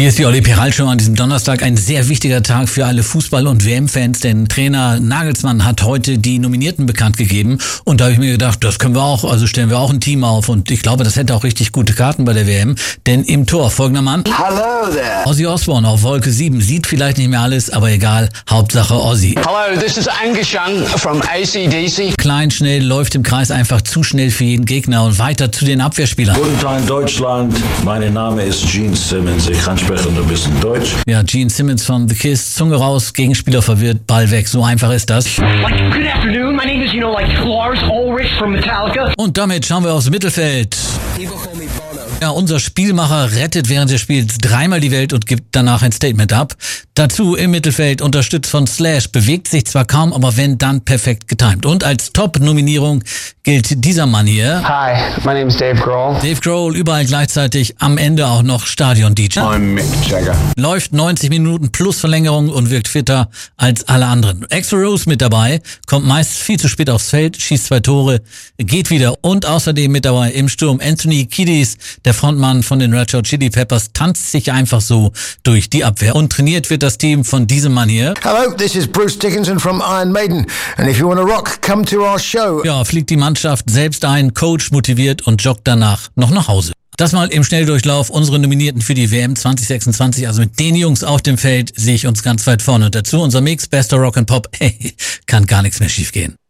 Hier ist die Olli Peral Show an diesem Donnerstag. Ein sehr wichtiger Tag für alle Fußball- und WM-Fans, denn Trainer Nagelsmann hat heute die Nominierten bekannt gegeben. Und da habe ich mir gedacht, das können wir auch, also stellen wir auch ein Team auf. Und ich glaube, das hätte auch richtig gute Karten bei der WM. Denn im Tor folgender Mann. Hello there. Ozzy Osbourne auf Wolke 7. Sieht vielleicht nicht mehr alles, aber egal. Hauptsache Ozzy. Hello, this is Angus Young from AC/DC. Klein, schnell, läuft im Kreis einfach zu schnell für jeden Gegner und weiter zu den Abwehrspielern. Guten Tag Deutschland, mein Name ist Gene Simmons, ich kann sprechen ein bisschen Deutsch. Ja, Gene Simmons von The Kiss, Zunge raus, Gegenspieler verwirrt, Ball weg, so einfach ist das. Like, good afternoon, my name is, Lars Ulrich from Metallica. Und damit schauen wir aufs Mittelfeld. Ja, unser Spielmacher rettet während des Spiels dreimal die Welt und gibt danach ein Statement ab. Dazu im Mittelfeld, unterstützt von Slash, bewegt sich zwar kaum, aber wenn, dann perfekt getimt. Und als Top-Nominierung gilt dieser Mann hier. Hi, my name is Dave Grohl. Dave Grohl, überall gleichzeitig, am Ende auch noch Stadion-DJ. I'm Mick Jagger. Läuft 90 Minuten plus Verlängerung und wirkt fitter als alle anderen. Axl Rose mit dabei, kommt meist viel zu spät aufs Feld, schießt 2 Tore, geht wieder. Und außerdem mit dabei im Sturm Anthony Kiedis, der Frontmann von den Red Hot Chili Peppers, tanzt sich einfach so durch die Abwehr. Und trainiert wird das Team von diesem Mann hier. Hello, this is Bruce Dickinson from Iron Maiden. And if you want to rock, come to our show. Ja, fliegt die Mannschaft selbst ein, Coach motiviert und joggt danach noch nach Hause. Das mal im Schnelldurchlauf, unsere Nominierten für die WM 2026, also mit den Jungs auf dem Feld sehe ich uns ganz weit vorne. Und dazu unser Mix, bester Rock and Pop, hey, kann gar nichts mehr schiefgehen.